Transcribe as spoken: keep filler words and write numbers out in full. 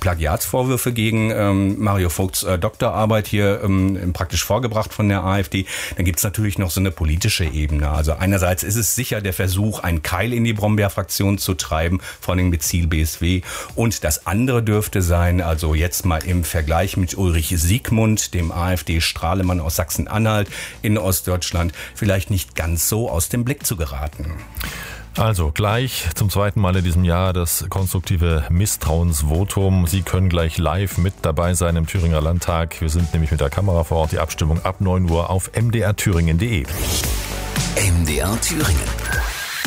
Plagiatsvorwürfe gegen ähm, Mario Vogts äh, Doktorarbeit hier ähm, praktisch vorgebracht von der AfD. Dann gibt's natürlich noch so eine politische Ebene. Also einerseits ist es sicher der Versuch, einen Keil in die Brombeer-Fraktion zu treiben, vor allem mit Ziel B S W. Und das andere dürfte sein, also jetzt mal im Vergleich mit Ulrich Siegmund, dem AfD-Strahlemann aus Sachsen-Anhalt in Ostdeutschland, vielleicht nicht ganz so aus dem Blick zu geraten. Also gleich zum zweiten Mal in diesem Jahr das konstruktive Misstrauensvotum. Sie können gleich live mit dabei sein im Thüringer Landtag. Wir sind nämlich mit der Kamera vor Ort. Die Abstimmung ab neun Uhr auf m d r thüringen punkt d e. M D R Thüringen.